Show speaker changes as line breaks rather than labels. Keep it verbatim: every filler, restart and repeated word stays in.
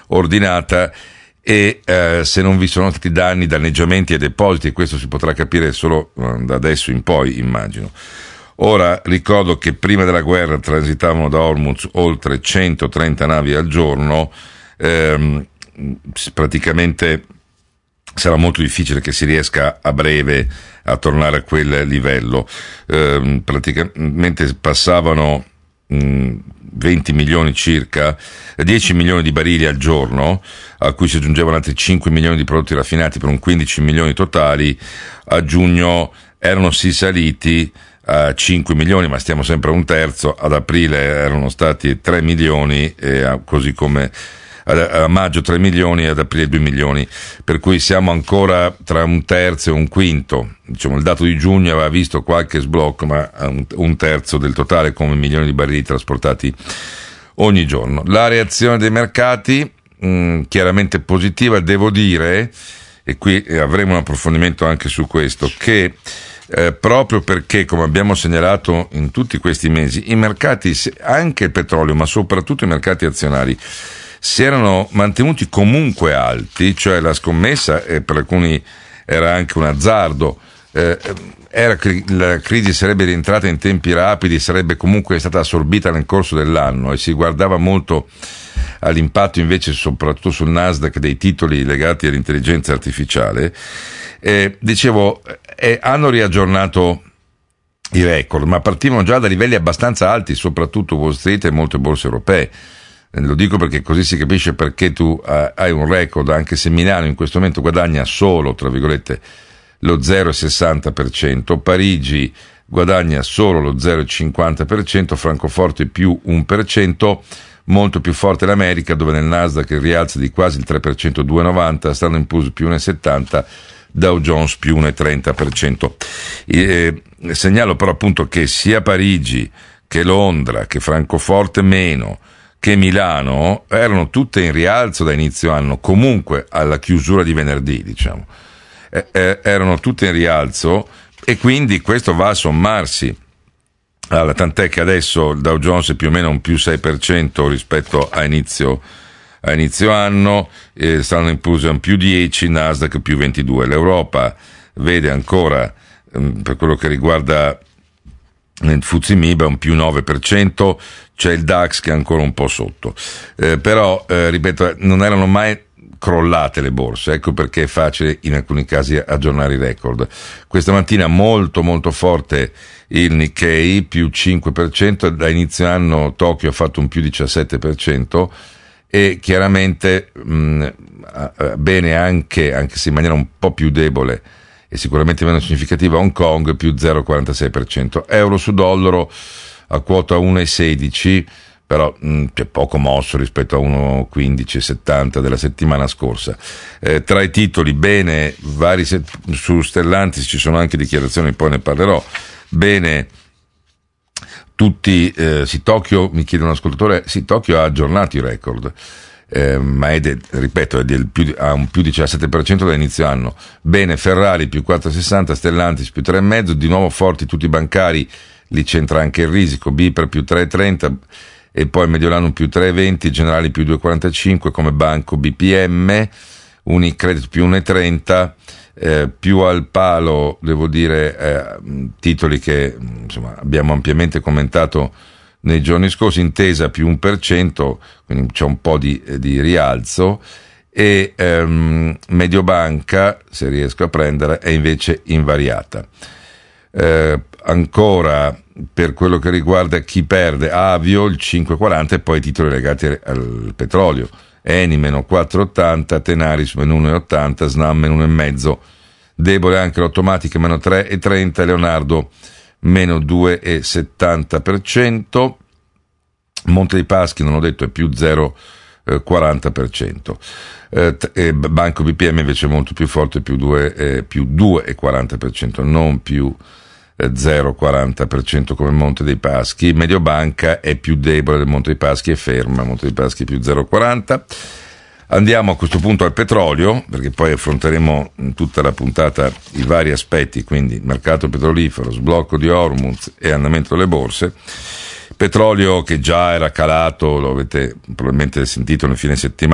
ordinata e eh, se non vi sono stati danni, danneggiamenti ai depositi, e questo si potrà capire solo eh, da adesso in poi, immagino. Ora ricordo che prima della guerra transitavano da Hormuz oltre centotrenta navi al giorno, ehm, praticamente sarà molto difficile che si riesca a breve a tornare a quel livello. Eh, praticamente passavano mh, venti milioni circa, dieci milioni di barili al giorno, a cui si aggiungevano altri cinque milioni di prodotti raffinati per un quindici milioni totali. A giugno erano sì saliti a cinque milioni, ma stiamo sempre a un terzo. Ad aprile erano stati tre milioni, e così come a maggio tre milioni, ad aprile due milioni, per cui siamo ancora tra un terzo e un quinto. Diciamo, il dato di giugno aveva visto qualche sblocco, ma un terzo del totale, come milioni di barili trasportati ogni giorno. La reazione dei mercati mh, chiaramente positiva, devo dire, e qui avremo un approfondimento anche su questo, che eh, proprio perché, come abbiamo segnalato in tutti questi mesi, i mercati, anche il petrolio, ma soprattutto i mercati azionari, si erano mantenuti comunque alti, cioè la scommessa, e per alcuni era anche un azzardo, eh, era che la crisi sarebbe rientrata in tempi rapidi, sarebbe comunque stata assorbita nel corso dell'anno, e si guardava molto all'impatto invece soprattutto sul Nasdaq dei titoli legati all'intelligenza artificiale. Eh, dicevo, eh, hanno riaggiornato i record, ma partivano già da livelli abbastanza alti, soprattutto Wall Street e molte borse europee. Lo dico perché così si capisce perché tu uh, hai un record, anche se Milano in questo momento guadagna solo, tra virgolette, lo zero virgola sessanta per cento, Parigi guadagna solo lo zero virgola cinquanta per cento, Francoforte più uno per cento, molto più forte l'America, dove nel Nasdaq il rialzo di quasi il tre per cento, due virgola novanta, Standard and Poor's più uno virgola settanta, Dow Jones più uno virgola trenta per cento. E, eh, segnalo però appunto che sia Parigi che Londra, che Francoforte meno, che Milano erano tutte in rialzo da inizio anno, comunque alla chiusura di venerdì, diciamo, eh, eh, erano tutte in rialzo, e quindi questo va a sommarsi. Allora, tant'è che adesso il Dow Jones è più o meno un più sei per cento rispetto a inizio, a inizio anno, eh, stanno in Poor's un più dieci, Nasdaq più ventidue. L'Europa vede ancora, eh, per quello che riguarda nel F T S E M I B è un più nove per cento, c'è il DAX che è ancora un po' sotto, eh, però eh, ripeto, non erano mai crollate le borse, ecco perché è facile in alcuni casi aggiornare i record. Questa mattina molto molto forte il Nikkei, più cinque per cento, da inizio anno Tokyo ha fatto un più diciassette per cento, e chiaramente mh, bene anche, anche se in maniera un po' più debole e sicuramente meno significativa, Hong Kong più zero virgola quarantasei per cento, euro su dollaro a quota uno virgola sedici, però mh, c'è poco mosso rispetto a uno virgola quindici settanta della settimana scorsa. Eh, tra i titoli bene, vari set- su Stellantis ci sono anche dichiarazioni, poi ne parlerò, bene tutti, eh, sì, Tokyo, mi chiede un ascoltatore, sì, Tokyo ha aggiornato i record, Eh, ma è de, ripeto, è del più, ha un più diciassette per cento da inizio anno. Bene, Ferrari più quattro virgola sessanta, Stellantis più tre virgola cinque, di nuovo forti tutti i bancari, lì c'entra anche il risico, Biper più tre virgola trenta, e poi Mediolanum più tre virgola venti, Generali più due virgola quarantacinque, come Banco B P M, Unicredit più uno virgola trenta, eh, più al palo, devo dire, eh, titoli che insomma abbiamo ampiamente commentato nei giorni scorsi, Intesa più uno per cento, quindi c'è un po' di, di rialzo, e ehm, Mediobanca, se riesco a prendere, è invece invariata. Eh, ancora per quello che riguarda chi perde, Avio il cinque virgola quaranta, e poi titoli legati al petrolio, Eni meno quattro virgola ottanta, Tenaris meno uno virgola ottanta, Snam meno uno virgola cinque, debole anche l'automatica meno tre virgola trenta, Leonardo meno due virgola settanta per cento, Monte dei Paschi, non ho detto, è più zero virgola quaranta per cento, eh, e Banco B P M invece è molto più forte, più due, eh, più due virgola quaranta per cento, non più eh, zero virgola quaranta per cento come Monte dei Paschi. Mediobanca è più debole del Monte dei Paschi, è ferma, Monte dei Paschi più zero virgola quaranta. Andiamo a questo punto al petrolio, perché poi affronteremo in tutta la puntata i vari aspetti, quindi mercato petrolifero, sblocco di Hormuz e andamento delle borse. Petrolio che già era calato, lo avete probabilmente sentito nel fine settimana,